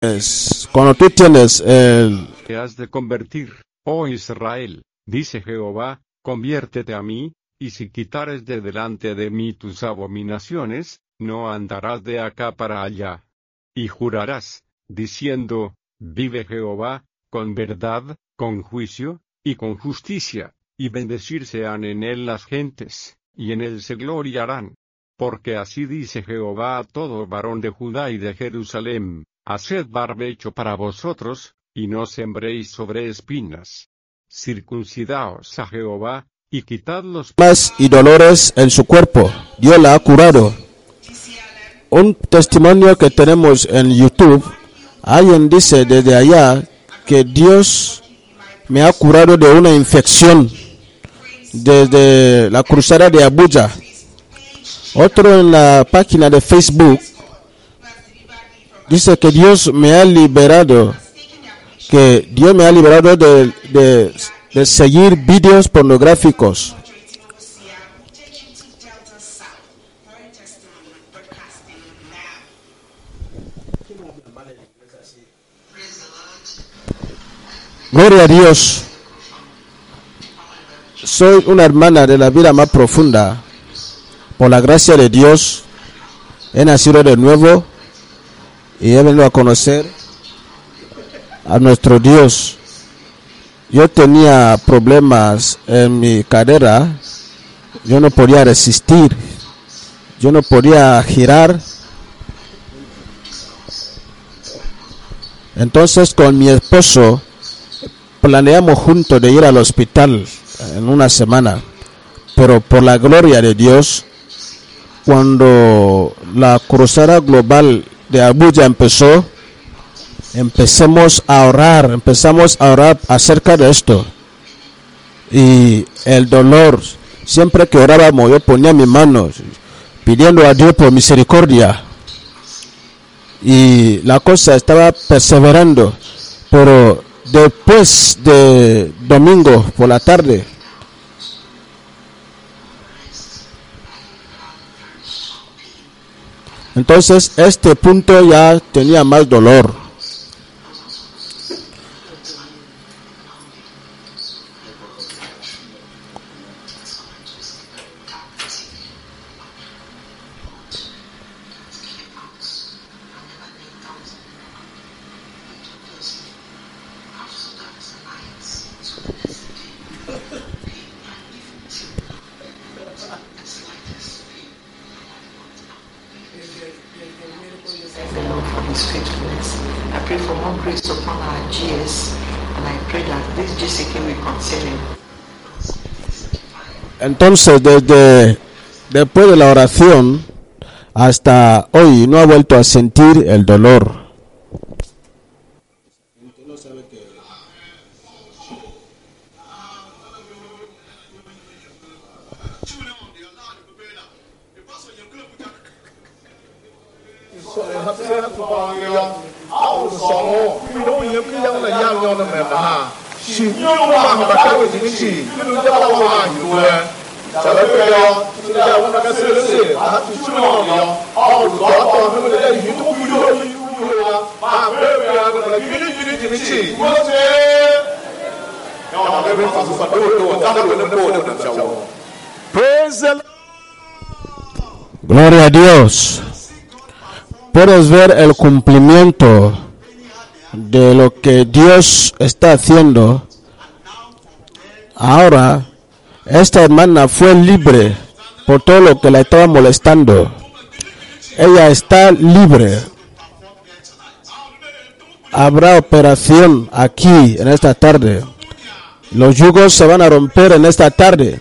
Cuando tú tienes Te has de convertir, oh Israel, dice Jehová, conviértete a mí, y si quitares de delante de mí tus abominaciones, no andarás de acá para allá. Y jurarás, diciendo, vive Jehová, con verdad, con juicio, y con justicia, y bendecirse han en él las gentes, y en él se gloriarán. Porque así dice Jehová a todo varón de Judá y de Jerusalem, haced barbecho para vosotros, y no sembréis sobre espinas. Circuncidaos a Jehová, y quitad los más y dolores en su cuerpo. Dios la ha curado. Un testimonio que tenemos en YouTube, alguien dice desde allá que Dios me ha curado de una infección desde la cruzada de Abuja. Otro en la página de Facebook dice que Dios me ha liberado, de seguir vídeos pornográficos. Gloria a Dios. Soy una hermana de la vida más profunda. Por la gracia de Dios, he nacido de nuevo y he venido a conocer a nuestro Dios. Yo tenía problemas en mi cadera, yo no podía resistir, yo no podía girar. Entonces con mi esposo planeamos juntos de ir al hospital en una semana, pero por la gloria de Dios, cuando la cruzada global de Abuja empezamos a orar acerca de esto. Y el dolor, siempre que orábamos, yo ponía mis manos pidiendo a Dios por misericordia. Y la cosa estaba perseverando, pero después de domingo por la tarde, entonces este punto ya tenía más dolor. Entonces, después de la oración hasta hoy no ha vuelto a sentir el dolor. Gloria a Dios. Puedes ver el cumplimiento de lo que Dios está haciendo. Ahora, esta hermana fue libre por todo lo que la estaba molestando. Ella está libre. Habrá operación aquí en esta tarde. Los yugos se van a romper en esta tarde.